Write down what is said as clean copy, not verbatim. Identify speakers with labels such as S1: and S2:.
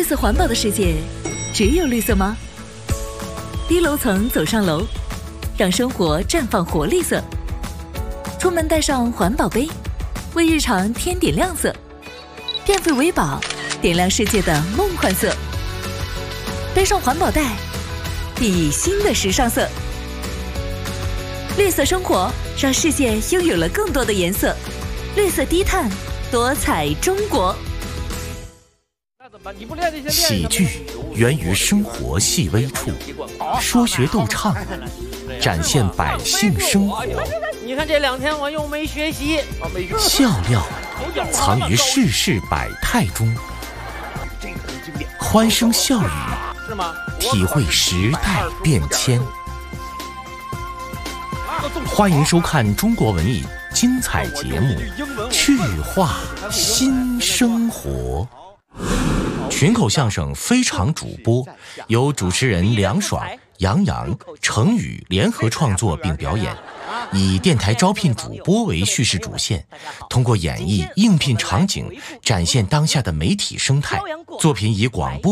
S1: 色环保的世界，只有绿色吗？低楼层走上楼，让生活绽放活力色。出门带上环保杯，为日常添点亮色。变废为宝，点亮世界的梦幻色。背上环保袋，熠熠新的时尚色。绿色生活，让世界拥有了更多的颜色。绿色低碳，多彩中国。
S2: 喜剧源于生活细微处，说学逗唱，展现百姓生活。
S3: 你看这2天我又没学习，
S2: 笑料藏于世事百态中，欢声笑语，体会时代变迁。欢迎收看中国文艺精彩节目《趣话新生活》。群口相声非常主播由主持人梁爽、杨洋、程宇联合创作并表演，以电台招聘主播为叙事主线，通过演绎应聘场景展现当下的媒体生态。作品以广播